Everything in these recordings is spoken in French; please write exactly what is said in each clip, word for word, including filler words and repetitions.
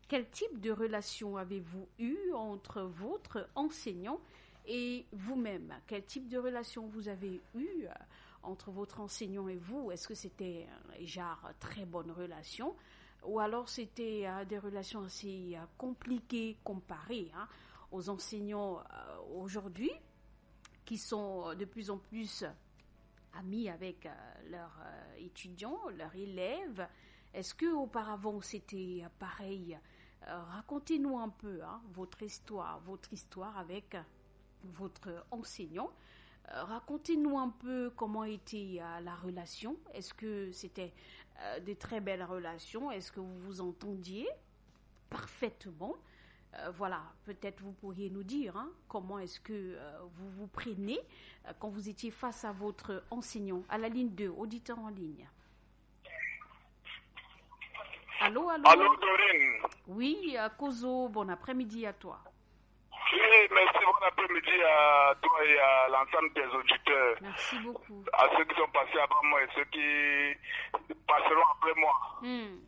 quel type de relation avez-vous eu entre votre enseignant et vous-même? Quel type de relation vous avez eu euh, entre votre enseignant et vous? Est-ce que c'était euh, genre très bonne relation ou alors c'était euh, des relations assez euh, compliquées comparées hein, aux enseignants euh, aujourd'hui qui sont de plus en plus amis avec euh, leurs euh, étudiants, leurs élèves? Est-ce que auparavant c'était euh, pareil? euh, Racontez-nous un peu hein, votre histoire, votre histoire avec euh, votre enseignant. Euh, racontez-nous un peu comment était euh, la relation. Est-ce que c'était euh, de très belles relations? Est-ce que vous vous entendiez parfaitement? Euh, voilà, peut-être vous pourriez nous dire hein, comment est-ce que euh, vous vous prenez euh, quand vous étiez face à votre enseignant. À la ligne deux, auditeur en ligne. Allô, allô? Allô, Dorine. Oui, euh, Kozo, bon après-midi à toi. Oui, merci, bon après-midi à toi et à l'ensemble des auditeurs. Merci beaucoup. À ceux qui sont passés avant moi et ceux qui passeront après moi. Hmm.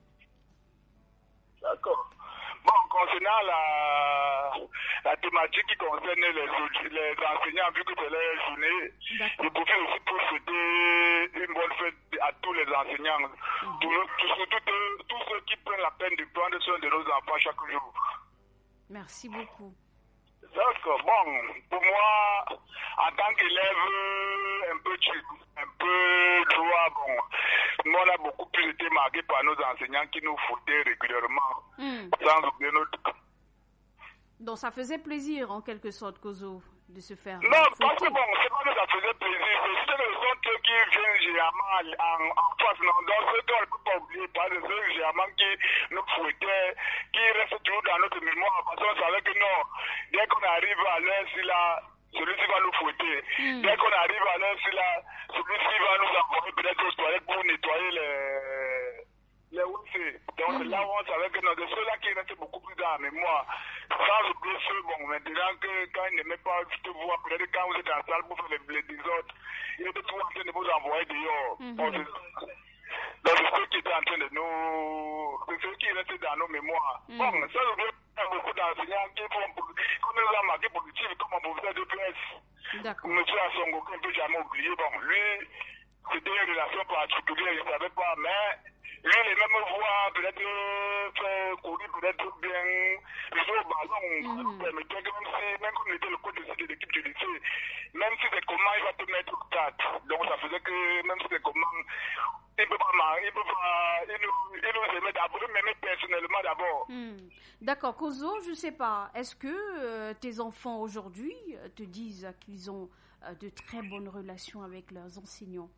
D'accord. Bon, concernant la, la thématique qui concerne les, les enseignants, vu que c'est leur journée, je pouvais aussi pour souhaiter une bonne fête à tous les enseignants, mm-hmm. tous, tous, tous, tous ceux qui prennent la peine de prendre soin de nos enfants chaque jour. Merci beaucoup. D'accord. Bon, pour moi, en tant qu'élève un peu chic, un peu droit, bon, moi, on a beaucoup plus été marqué par nos enseignants qui nous foutaient régulièrement, mm. sans oublier notre... Donc, ça faisait plaisir, en quelque sorte, Kozo, de se faire... Non, parce que bon, c'est pas que ça faisait plaisir, c'est juste que ce sont eux qui viennent généralement en, en face, non, donc ceux qu'on ne peut pas oublier, parce que ceux généralement qui nous fouettaient, qui restent toujours dans notre mémoire, parce qu'on savait que non, dès qu'on arrive à l'heure, si là, celui-ci va nous fouetter. Mm. Dès qu'on arrive à l'heure, si là, celui-ci va nous envoyer peut-être aux toilettes pour nettoyer les... les wc. Donc mm-hmm. là où on savait que non, de ceux-là qui restent beaucoup plus dans la mémoire, sans oublier ceux, bon, maintenant que quand ils n'aimaient pas te voir, peut-être quand vous êtes en salle pour faire les, les désordres, ils étaient toujours en train de vous envoyer dehors. Mm-hmm. Bon, donc c'est ceux qui étaient en train de nous... C'est ceux qui restent dans nos mémoires. Mm. Bon, ça veut dire beaucoup d'enseignants qui font... Comme nous avons marqué positif, comme un professeur de presse. D'accord. Monsieur Assongo, qu'on ne peut jamais oublier. Bon, lui, c'était une relation particulière, je ne savais pas, mais... Lui, les mêmes voix, peut-être faire courir, peut-être bien jouer au ballon, mm-hmm. permettait que même si, même comme il était le coach de l'équipe du lycée, même si c'est comment, il va te mettre au stade. Donc ça faisait que même si c'est comment, il peut pas, il peut pas, il nous, il nous aimait d'abord, il m'aimait personnellement d'abord. Mm. D'accord, Kozo, je sais pas, est-ce que euh, tes enfants aujourd'hui te disent qu'ils ont euh, de très bonnes relations avec leurs enseignants?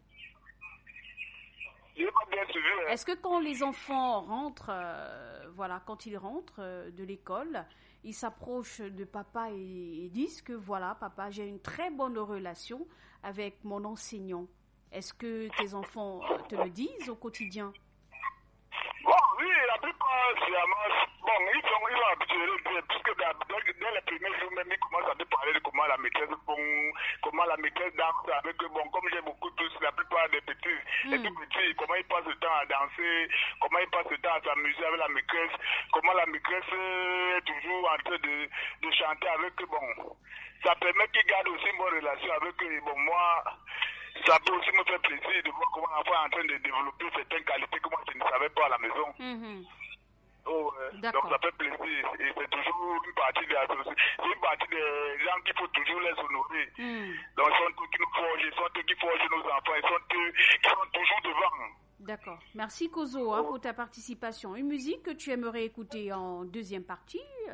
Est-ce que quand les enfants rentrent, euh, voilà, quand ils rentrent euh, de l'école, ils s'approchent de papa et, et disent que voilà, papa, j'ai une très bonne relation avec mon enseignant. Est-ce que tes enfants te le disent au quotidien? Bon, oui, la plupart, c'est bon, ils sont, ils sont habitués, puisque dès, dès les premiers jours même, ils commencent à te parler de comment la maîtresse bon, comment la maîtresse danse avec eux. Bon, comme j'ai beaucoup tous, la plupart des petits, mm. les tout petits, comment ils passent le temps à danser, comment ils passent le temps à s'amuser avec la maîtresse, comment la maîtresse est toujours en train de, de chanter avec eux. Bon, ça permet qu'ils gardent aussi une bonne relation avec eux. Et bon, moi, ça peut aussi me faire plaisir de voir comment l'enfant est en train de développer certaines qualités que moi je ne savais pas à la maison. Mm-hmm. Oh, euh, donc ça fait plaisir. Et c'est toujours une partie de la société. C'est une partie des gens qu'il faut toujours les honorer. Mm. Donc ils sont eux qui nous forgent, ils sont eux qui forgent nos enfants, ils sont eux qui sont toujours devant. D'accord. Merci Kozo hein, oh. pour ta participation. Une musique que tu aimerais écouter en deuxième partie euh...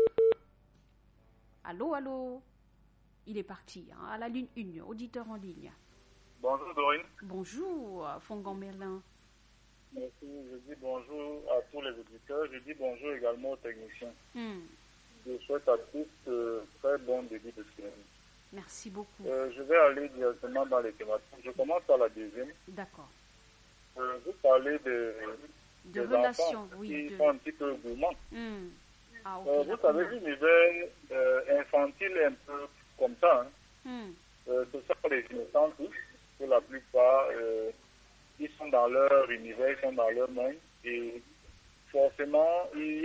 Allô, allô. Il est parti hein, à la ligne un, auditeur en ligne. Bonjour Dorine. Bonjour Fongan Merlin. Merci, je dis bonjour à tous les auditeurs, je dis bonjour également aux techniciens. Mm. Je souhaite à tous euh, très bon début de semaine. Merci beaucoup. Euh, je vais aller directement dans les thématiques. Je commence par la deuxième. D'accord. Euh, vous parlez de, de relations, oui. Qui de... sont un petit peu gourmands. Mm. Ah, okay, euh, vous savez, l'univers euh, infantile est un peu comme ça. Hein. Mm. Euh, ce sont les innocents tous. Pour la plupart, euh, ils sont dans leur univers, ils sont dans leur monde et forcément, ils